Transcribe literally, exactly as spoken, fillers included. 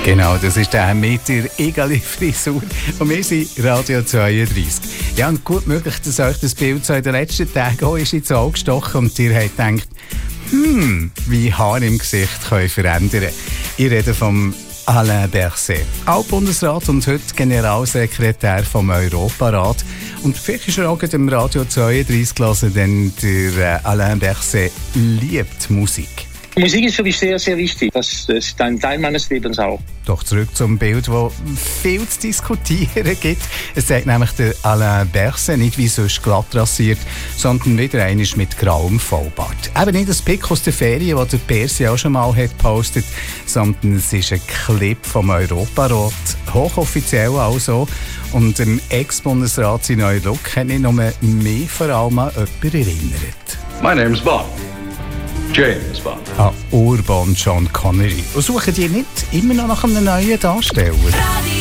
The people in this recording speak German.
Genau, das ist der mit der Egali-Frisur. Und wir sind Radio zweiunddreissig. Ja, und gut möglich, dass euch das Bild so in den letzten Tagen auch ist ins Auge gestochen und ihr habt gedacht, hm, wie Haare im Gesicht können verändern. Ich rede vom Alain Berset, Altbundesrat und heute Generalsekretär vom Europarat. Und vielleicht ist er auch im Radio zweiunddreissig gelesen, denn der Alain Berset liebt Musik. Musik ist für mich sehr, sehr wichtig. Das, das ist ein Teil meines Lebens auch. Doch zurück zum Bild, das viel zu diskutieren gibt. Es zeigt nämlich der Alain Berset nicht wie sonst glatt rasiert, sondern wieder einmal mit grauem Vollbart. Eben nicht das Pick aus der Ferien, das der Berset auch schon mal hat gepostet, sondern es ist ein Clip vom Europarat, hochoffiziell also. Und dem Ex-Bundesrat sein neuer Look hat nicht nur mehr vor allem an jemanden erinnert. My name's Bond. James Bond. An Urban Sean Connery. Und suchen die nicht immer noch nach einem neuen Darsteller?